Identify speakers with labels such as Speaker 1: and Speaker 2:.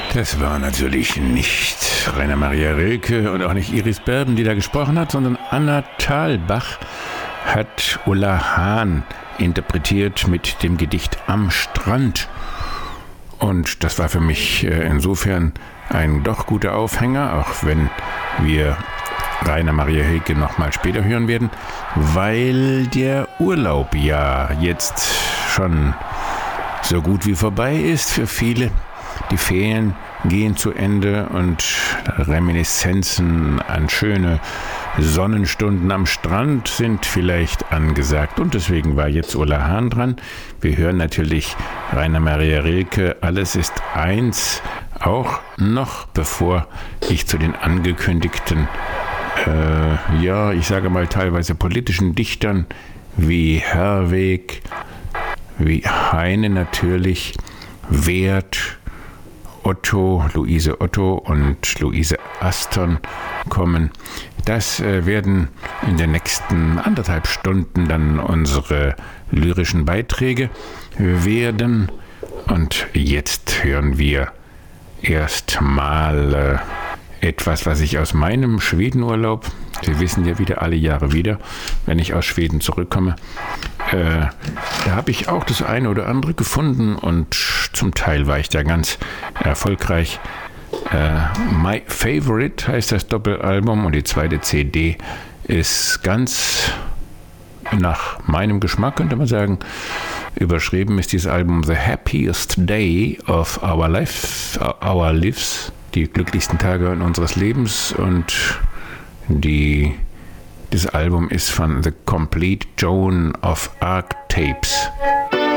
Speaker 1: Das war natürlich nicht Rainer Maria Rilke und auch nicht Iris Berben, die da gesprochen hat, sondern Anna Thalbach hat Ulla Hahn interpretiert mit dem Gedicht Am Strand. Und das war für mich insofern ein doch guter Aufhänger, auch wenn wir Rainer Maria Rilke noch mal später hören werden, weil der Urlaub ja jetzt schon so gut wie vorbei ist für viele. Die Ferien gehen zu Ende und Reminiszenzen an schöne Sonnenstunden am Strand sind vielleicht angesagt. Und deswegen war jetzt Ulla Hahn dran. Wir hören natürlich Rainer Maria Rilke, Alles ist eins, auch noch bevor ich zu den angekündigten, ich sage mal teilweise politischen Dichtern wie Herwegh, wie Heine natürlich, Werth, Otto, Luise Otto und Luise Aston kommen. Das werden in den nächsten 1,5 Stunden dann unsere lyrischen Beiträge werden. Und jetzt hören wir erstmal etwas, was ich aus meinem Schwedenurlaub, Sie wissen ja wieder alle Jahre wieder, wenn ich aus Schweden zurückkomme, da habe ich auch das eine oder andere gefunden und zum Teil war ich da ganz erfolgreich. My Favorite heißt das Doppelalbum und die zweite CD ist ganz nach meinem Geschmack, könnte man sagen. Überschrieben ist dieses Album The Happiest Day of Our Lives, die glücklichsten Tage unseres Lebens, und das Album ist von The Complete Joan of Arc Tapes.